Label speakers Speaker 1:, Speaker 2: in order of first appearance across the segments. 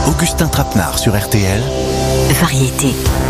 Speaker 1: Augustin Trapenard sur RTL.
Speaker 2: Variété.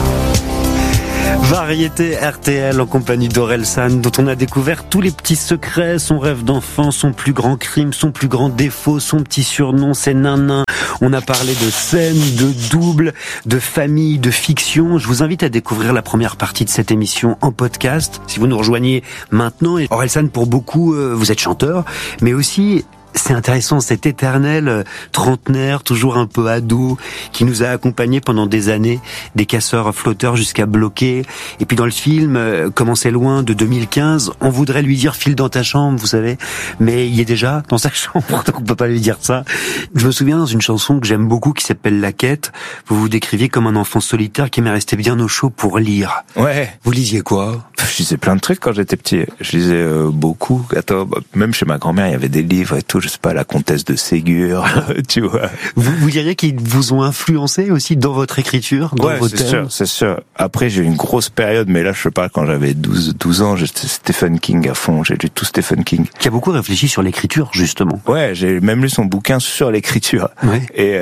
Speaker 3: Variété RTL en compagnie d'Orelsan, dont on a découvert tous les petits secrets, son rêve d'enfant, son plus grand crime, son plus grand défaut, son petit surnom, ses nains. On a parlé de scène, de double, de famille, de fiction. Je vous invite à découvrir la première partie de cette émission en podcast. Si vous nous rejoignez maintenant, et Orelsan, pour beaucoup, vous êtes chanteur, mais aussi... C'est intéressant, cet éternel trentenaire, toujours un peu ado, qui nous a accompagnés pendant des années, des casseurs flotteurs jusqu'à bloquer. Et puis dans le film, Comment c'est loin, de 2015, on voudrait lui dire file dans ta chambre, vous savez, mais il est déjà dans sa chambre, donc on peut pas lui dire ça. Je me souviens dans une chanson que j'aime beaucoup qui s'appelle La Quête, vous vous décriviez comme un enfant solitaire qui m'est resté bien au chaud pour lire.
Speaker 4: Ouais.
Speaker 3: Vous lisiez quoi?
Speaker 4: Je lisais plein de trucs quand j'étais petit. Je lisais beaucoup. Attends, même chez ma grand-mère, il y avait des livres et tout. Je sais pas, la comtesse de Ségur, tu vois.
Speaker 3: Vous diriez qu'ils vous ont influencé aussi dans votre écriture, dans vos thèmes?
Speaker 4: C'est sûr. Après, j'ai eu une grosse période, mais là, je parle quand j'avais 12 ans, j'étais Stephen King à fond. J'ai lu tout Stephen King.
Speaker 3: Qui a beaucoup réfléchi sur l'écriture, justement.
Speaker 4: Ouais, j'ai même lu son bouquin sur l'écriture.
Speaker 3: Ouais.
Speaker 4: Et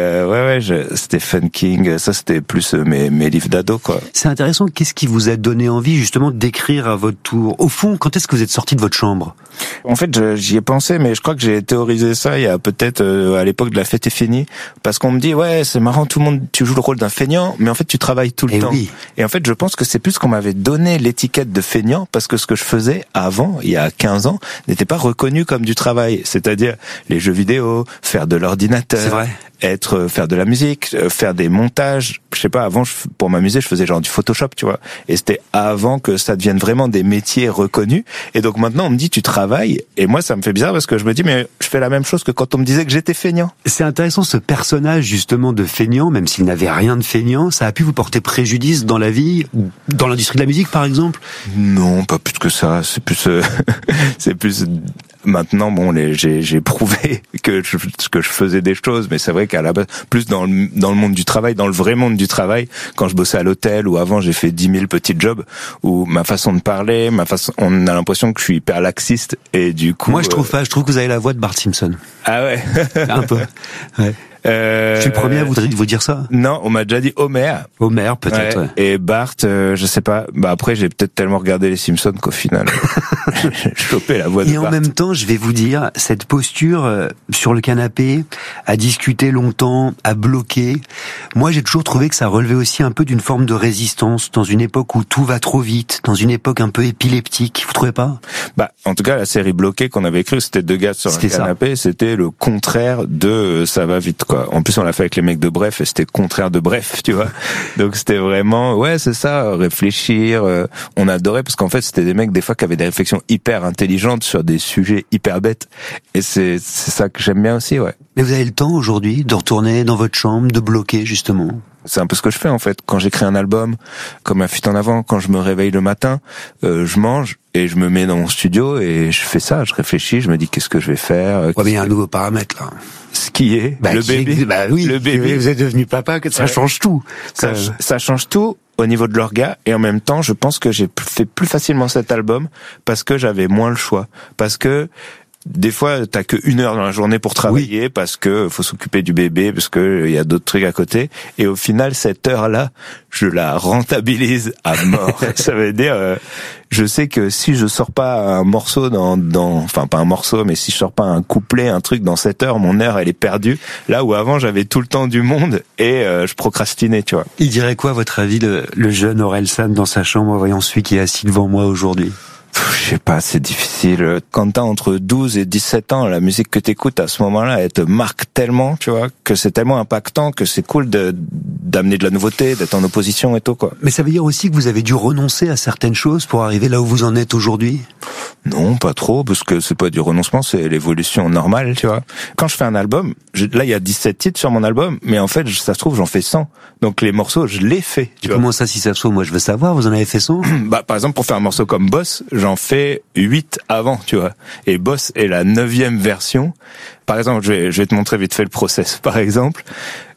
Speaker 4: Stephen King, ça c'était plus mes livres d'ado, quoi.
Speaker 3: C'est intéressant. Qu'est-ce qui vous a donné envie, justement, d'écrire à votre tour? Au fond, quand est-ce que vous êtes sorti de votre chambre?
Speaker 4: En fait, j'y ai pensé, mais je crois que j'ai théorisé ça il y a peut-être à l'époque de La Fête est finie, parce qu'on me dit ouais, c'est marrant, tout le monde, tu joues le rôle d'un feignant, mais en fait tu travailles tout le temps.
Speaker 3: Oui.
Speaker 4: Et en fait, je pense que c'est plus qu'on m'avait donné l'étiquette de feignant parce que ce que je faisais avant, il y a 15 ans, n'était pas reconnu comme du travail, c'est-à-dire les jeux vidéo, faire de l'ordinateur.
Speaker 3: C'est vrai.
Speaker 4: Faire de la musique, faire des montages. Je sais pas, avant, pour m'amuser, je faisais genre du Photoshop, tu vois. Et c'était avant que ça devienne vraiment des métiers reconnus. Et donc maintenant, on me dit, tu travailles. Et moi, ça me fait bizarre parce que je me dis, mais je fais la même chose que quand on me disait que j'étais feignant.
Speaker 3: C'est intéressant, ce personnage, justement, de feignant, même s'il n'avait rien de feignant, ça a pu vous porter préjudice dans la vie, dans l'industrie de la musique, par exemple?
Speaker 4: Non, pas plus que ça. C'est plus, c'est plus, maintenant, bon, j'ai prouvé que je faisais des choses, mais c'est vrai qu'à la base, plus dans le monde du travail, dans le vrai monde du travail, quand je bossais à l'hôtel ou avant, j'ai fait 10 000 petits jobs où ma façon de parler, on a l'impression que je suis hyper laxiste et du coup.
Speaker 3: Moi, je trouve pas. Je trouve que vous avez la voix de Bart Simpson.
Speaker 4: Ah ouais.
Speaker 3: Un peu. Ouais. Je suis le premier à vous dire ça.
Speaker 4: Non, on m'a déjà dit Homer.
Speaker 3: Homer, peut-être. Ouais.
Speaker 4: Et Bart, je sais pas. Bah après, j'ai peut-être tellement regardé les Simpsons qu'au final, j'ai chopé la voix de Bart.
Speaker 3: Et en même temps, je vais vous dire, cette posture sur le canapé, à discuter longtemps, à bloquer, moi j'ai toujours trouvé que ça relevait aussi un peu d'une forme de résistance dans une époque où tout va trop vite, dans une époque un peu épileptique. Vous trouvez pas?
Speaker 4: Bah, en tout cas, la série Bloquée qu'on avait écrite, c'était deux gars sur un canapé, c'était le contraire de ça va vite, quoi. En plus, on l'a fait avec les mecs de Bref et c'était contraire de Bref, tu vois. Donc c'était vraiment, ouais, c'est ça, réfléchir. On adorait parce qu'en fait, c'était des mecs des fois qui avaient des réflexions hyper intelligentes sur des sujets hyper bêtes. Et c'est ça que j'aime bien aussi, ouais.
Speaker 3: Mais vous avez le temps aujourd'hui de retourner dans votre chambre, de bloquer justement?
Speaker 4: C'est un peu ce que je fais en fait. Quand j'écris un album, comme Un Fuite en avant, quand je me réveille le matin, je mange et je me mets dans mon studio et je fais ça, je réfléchis, je me dis qu'est-ce que je vais faire.
Speaker 3: Ouais, mais il y a un nouveau paramètre là.
Speaker 4: Ce qui est
Speaker 3: le bébé.
Speaker 4: Bah oui,
Speaker 3: le bébé. Vous êtes devenu papa, que ça change tout.
Speaker 4: Ça change tout au niveau de l'orga et en même temps, je pense que j'ai fait plus facilement cet album parce que j'avais moins le choix, parce que des fois, t'as que 1 heure dans la journée pour travailler parce que faut s'occuper du bébé, parce que il y a d'autres trucs à côté. Et au final, cette heure-là, je la rentabilise à mort. Ça veut dire, je sais que si je sors pas un morceau enfin pas un morceau, mais si je sors pas un couplet, un truc dans cette heure, mon heure elle est perdue. Là où avant j'avais tout le temps du monde et je procrastinais, tu vois.
Speaker 3: Il dirait quoi, à votre avis, le jeune Orelsan dans sa chambre en voyant celui qui est assis devant moi aujourd'hui?
Speaker 4: Je sais pas, c'est difficile. Quand t'as entre 12 et 17 ans, la musique que t'écoutes à ce moment-là, elle te marque tellement, tu vois, que c'est tellement impactant que c'est cool d'amener de la nouveauté, d'être en opposition et tout, quoi.
Speaker 3: Mais ça veut dire aussi que vous avez dû renoncer à certaines choses pour arriver là où vous en êtes aujourd'hui?
Speaker 4: Non, pas trop, parce que c'est pas du renoncement, c'est l'évolution normale, tu vois. Quand je fais un album, là il y a 17 titres sur mon album, mais en fait, ça se trouve, j'en fais 100. Donc les morceaux, je les fais, tu vois.
Speaker 3: Comment ça, si ça se trouve? Moi, je veux savoir, vous en avez fait 100?
Speaker 4: Bah, par exemple, pour faire un morceau comme Boss, j'en fais 8 avant, tu vois. Et Boss est la 9e version. Par exemple, je vais te montrer vite fait le process. Par exemple,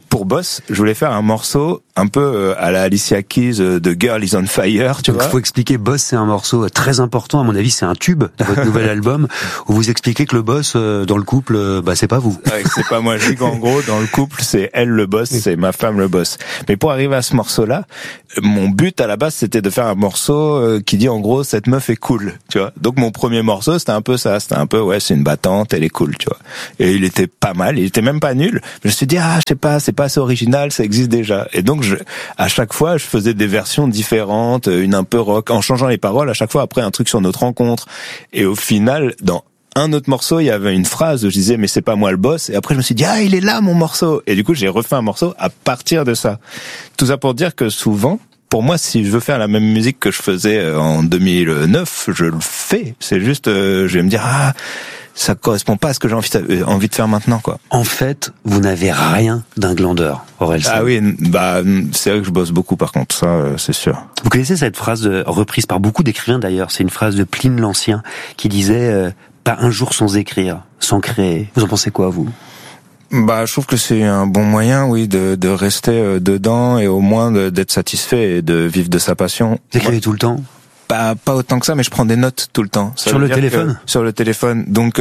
Speaker 4: pour Boss, je voulais faire un morceau un peu à la Alicia Keys de Girl is on Fire, tu vois.
Speaker 3: Il faut expliquer, Boss, c'est un morceau très important, à mon avis, c'est un tube de votre nouvel album, où vous expliquez que le boss dans le couple, c'est pas vous.
Speaker 4: Ouais, c'est pas moi, je dis qu'en gros, dans le couple, c'est elle le boss, c'est ma femme le boss. Mais pour arriver à ce morceau-là, mon but à la base, c'était de faire un morceau qui dit en gros, cette meuf est cool, tu vois. Donc mon premier morceau, c'était un peu ça, c'était un peu, ouais, c'est une battante, elle est cool, tu vois. Et il était pas mal, il était même pas nul. Je me suis dit, je sais pas, c'est pas assez original, ça existe déjà. Et donc, à chaque fois, je faisais des versions différentes, une un peu rock, en changeant les paroles, à chaque fois après un truc sur notre rencontre. Et au final, dans un autre morceau, il y avait une phrase où je disais, mais c'est pas moi le boss. Et après, je me suis dit, il est là, mon morceau. Et du coup, j'ai refait un morceau à partir de ça. Tout ça pour dire que souvent, pour moi, si je veux faire la même musique que je faisais en 2009, je le fais. C'est juste, je vais me dire, ça correspond pas à ce que j'ai envie de faire maintenant, quoi.
Speaker 3: En fait, vous n'avez rien d'un glandeur, Orelsan.
Speaker 4: Ah oui, c'est vrai que je bosse beaucoup, par contre, ça, c'est sûr.
Speaker 3: Vous connaissez cette phrase reprise par beaucoup d'écrivains d'ailleurs, c'est une phrase de Pline l'Ancien qui disait pas un jour sans écrire, sans créer. Vous en pensez quoi, vous ?
Speaker 4: Je trouve que c'est un bon moyen, oui, de rester dedans et au moins d'être satisfait et de vivre de sa passion.
Speaker 3: Vous écrivez tout le temps ?
Speaker 4: Pas autant que ça, mais je prends des notes tout le temps.
Speaker 3: Sur le téléphone ?
Speaker 4: Sur le téléphone.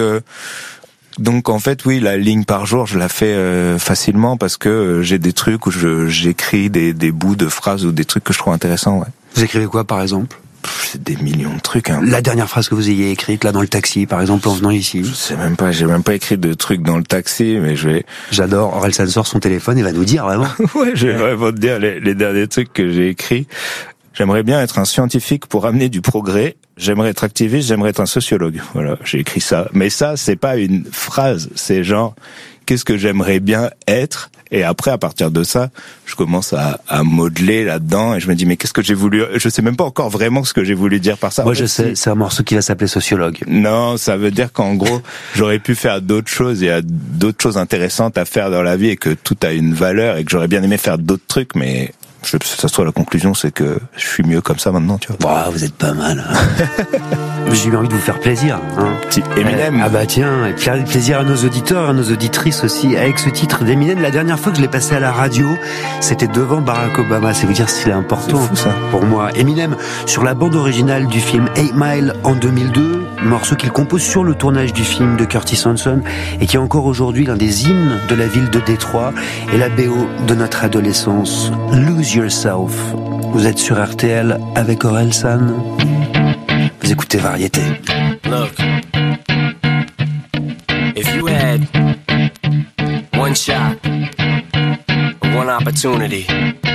Speaker 4: Donc en fait, oui, la ligne par jour, je la fais facilement parce que j'ai des trucs où j'écris des bouts de phrases ou des trucs que je trouve intéressants, ouais.
Speaker 3: Vous écrivez quoi, par exemple ?
Speaker 4: C'est des millions de trucs, hein.
Speaker 3: La dernière phrase que vous ayez écrite, là, dans le taxi, par exemple, en venant ici.
Speaker 4: Je sais même pas, j'ai même pas écrit de trucs dans le taxi, mais je vais...
Speaker 3: J'adore, Orelsan sort son téléphone et va nous dire, vraiment.
Speaker 4: Ouais, je vais vraiment te dire les derniers trucs que j'ai écrits. J'aimerais bien être un scientifique pour amener du progrès. J'aimerais être activiste, j'aimerais être un sociologue. Voilà, j'ai écrit ça. Mais ça, c'est pas une phrase, c'est genre, qu'est-ce que j'aimerais bien être? Et après, à partir de ça, je commence à modeler là-dedans et je me dis, mais qu'est-ce que j'ai voulu... Je sais même pas encore vraiment ce que j'ai voulu dire par ça.
Speaker 3: Moi, je sais, c'est un morceau qui va s'appeler Sociologue.
Speaker 4: Non, ça veut dire qu'en gros, j'aurais pu faire d'autres choses, il y a d'autres choses intéressantes à faire dans la vie et que tout a une valeur et que j'aurais bien aimé faire d'autres trucs, mais... ça se trouve, la conclusion, c'est que je suis mieux comme ça maintenant, tu vois.
Speaker 3: Vous êtes pas mal. J'ai eu envie de vous faire plaisir.
Speaker 4: Petit Eminem.
Speaker 3: Tiens, et puis plaisir à nos auditeurs, à nos auditrices aussi, avec ce titre d'Eminem. La dernière fois que je l'ai passé à la radio, c'était devant Barack Obama. C'est vous dire s'il est important.
Speaker 4: C'est fou, ça.
Speaker 3: Pour moi. Eminem, sur la bande originale du film 8 Mile en 2002, morceau qu'il compose sur le tournage du film de Curtis Hanson et qui est encore aujourd'hui l'un des hymnes de la ville de Détroit et la BO de notre adolescence. Lose Yourself. Vous êtes sur RTL avec Orelsan. Vous écoutez Variété.
Speaker 2: Look, if you had one shot, one opportunity